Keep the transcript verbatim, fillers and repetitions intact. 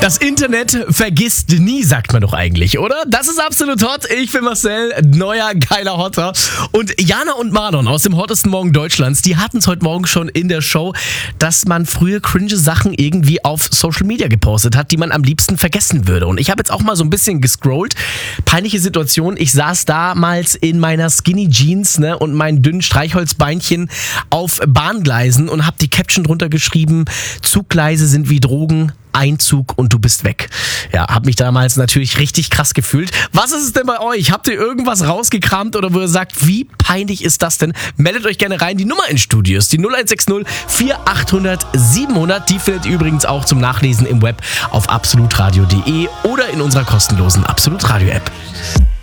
Das Internet vergisst nie, sagt man doch eigentlich, oder? Das ist absolut hot. Ich bin Marcel, neuer geiler Hotter. Und Jana und Marlon aus dem hottesten Morgen Deutschlands, die hatten es heute Morgen schon in der Show, dass man früher cringe Sachen irgendwie auf Social Media gepostet hat, die man am liebsten vergessen würde. Und ich habe jetzt auch mal so ein bisschen gescrollt. Peinliche Situation. Ich saß damals in meiner Skinny Jeans, ne, und meinen dünnen Streichholzbeinchen auf Bahngleisen und habe die Caption drunter geschrieben: Zuggleise sind wie Drogen. Einzug und du bist weg. Ja, hab mich damals natürlich richtig krass gefühlt. Was ist es denn bei euch? Habt ihr irgendwas rausgekramt oder wo ihr sagt, wie peinlich ist das denn? Meldet euch gerne rein. Die Nummer in Studios, die null eins sechs null vier achthundert siebenhundert. Die findet ihr übrigens auch zum Nachlesen im Web auf absolutradio punkt de oder in unserer kostenlosen Absolut Radio App.